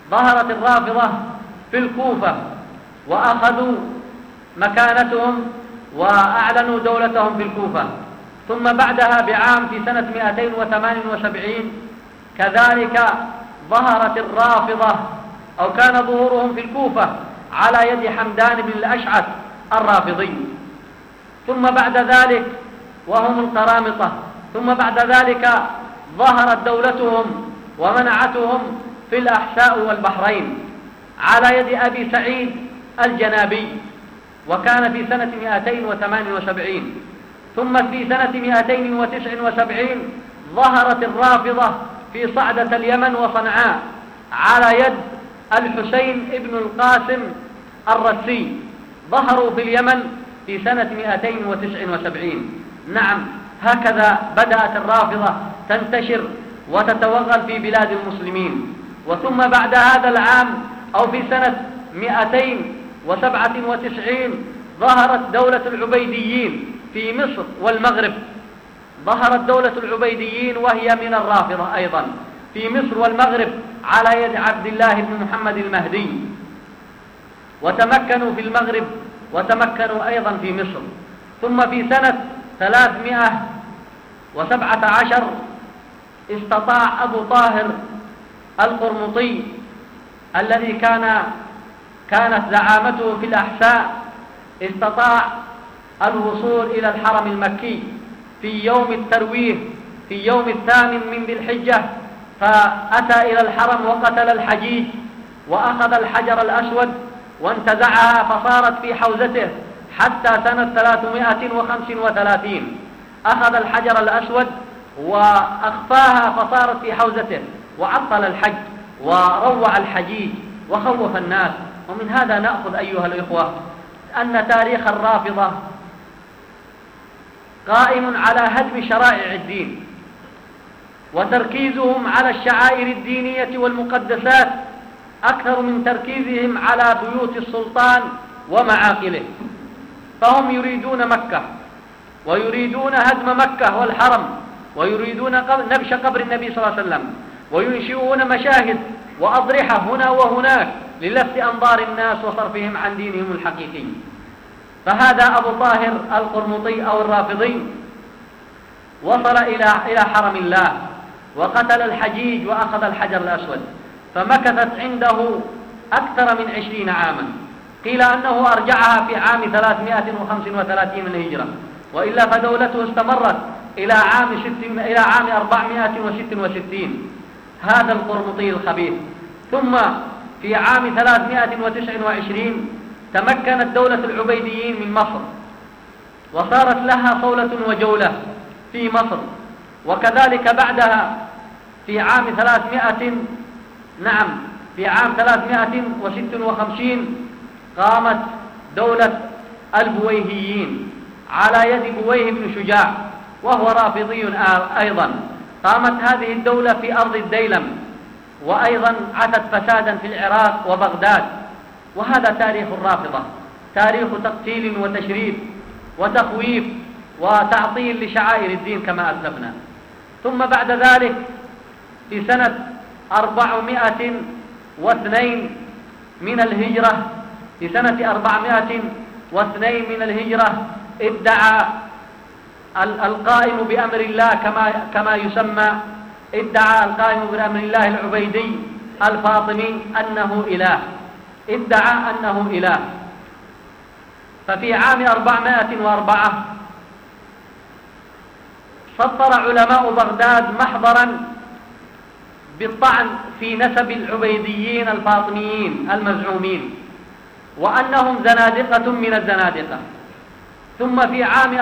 ظهرت الرافضة في الكوفة وأخذوا مكانتهم وأعلنوا دولتهم في الكوفة. ثم بعدها بعام في سنة 278 كذلك ظهرت الرافضة، أو كان ظهورهم في الكوفة على يد حمدان بن الأشعث الرافضي. ثم بعد ذلك وهم القرامطة. ثم بعد ذلك ظهرت دولتهم ومنعتهم في الأحساء والبحرين على يد أبي سعيد الجنابي، وكان في سنة 278. ثم في سنة 279 ظهرت الرافضة في صعدة اليمن وصنعاء على يد الحسين ابن القاسم الرسي. ظهروا في اليمن في سنة 279. نعم، هكذا بدأت الرافضة تنتشر وتتوغل في بلاد المسلمين. وثم بعد هذا العام أو في سنة 297 ظهرت دولة العبيديين في مصر والمغرب. ظهرت دولة العبيديين وهي من الرافضة أيضا في مصر والمغرب على يد عبد الله بن محمد المهدي، وتمكنوا في المغرب وتمكنوا أيضا في مصر. ثم في سنة 317 استطاع أبو طاهر القرمطي الذي كانت زعامته في الأحساء، استطاع الوصول إلى الحرم المكي في يوم الترويه في يوم 8 من ذي الحجة، فأتى إلى الحرم وقتل الحجيج وأخذ الحجر الأسود وانتزعها فصارت في حوزته حتى سنة 335. أخذ الحجر الأسود وأخفاها فصارت في حوزته وعطل الحج وروع الحجيج وخوف الناس. ومن هذا نأخذ أيها الإخوة أن تاريخ الرافضة قائم على هدم شرائع الدين وتركيزهم على الشعائر الدينية والمقدسات أكثر من تركيزهم على بيوت السلطان ومعاقله. فهم يريدون مكة ويريدون هدم مكة والحرم ويريدون نبش قبر النبي صلى الله عليه وسلم، وينشئون مشاهد وأضرحة هنا وهناك للفت أنظار الناس وصرفهم عن دينهم الحقيقي. فهذا أبو طاهر القرمطي أو الرافضي وصل إلى حرم الله وقتل الحجيج وأخذ الحجر الأسود، فمكثت عنده أكثر من 20 عاما. قيل أنه أرجعها في عام 335 من الهجرة، وإلا فدولته استمرت إلى عام 466. هذا القرمطي الخبيث. ثم في عام 329 تمكنت دولة العبيديين من مصر وصارت لها صولة وجولة في مصر. وكذلك بعدها في عام 356 قامت دولة البويهيين على يد بويه بن شجاع وهو رافضي أيضا. قامت هذه الدولة في أرض الديلم، وأيضا عتت فسادا في العراق وبغداد. وهذا تاريخ الرافضة، تاريخ تقتيل وتشريد وتخويف وتعطيل لشعائر الدين كما أسلفنا. ثم بعد ذلك في سنة 402 من الهجرة ادعى القائم بأمر الله كما يسمى، ادعى القائم بأمر الله العبيدي الفاطمي أنه إله، ادعى أنه إله. ففي عام 404 سطر علماء بغداد محضرا بالطعن في نسب العبيديين الفاطميين المزعومين وأنهم زنادقة من الزنادقة. ثم في عام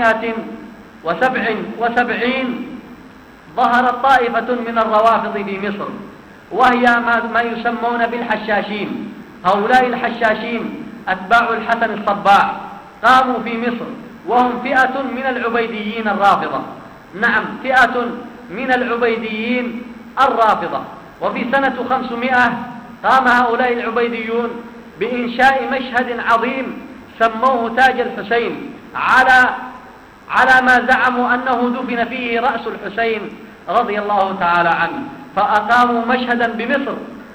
477 ظهرت طائفة من الروافض في مصر، وهي ما يسمون بالحشاشين. هؤلاء الحشاشين أتباع الحسن الصباع قاموا في مصر، وهم فئة من العبيديين الرافضة. نعم، فئة من العبيديين الرافضة. وفي سنة 500 قام هؤلاء العبيديون بإنشاء مشهد عظيم سموه تاج الحسين على ما زعموا أنه دفن فيه رأس الحسين رضي الله تعالى عنه. فأقاموا مشهدا بمصر